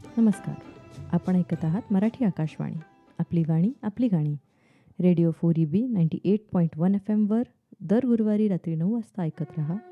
नमस्कार. आपण ऐकत आहात मराठी आकाशवाणी. आपली वाणी, आपली गाणी. रेडिओ 4EB 98.1 FM वर दर गुरुवारी रात्री 9 वाजता ऐकत रहा.